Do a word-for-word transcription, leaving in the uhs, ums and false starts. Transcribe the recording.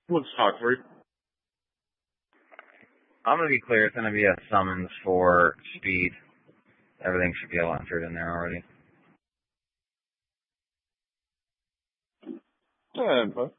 Let's talk through. I'm going to be clear. It's going to be a summons for speed. Everything should be all entered in there already. Yeah, but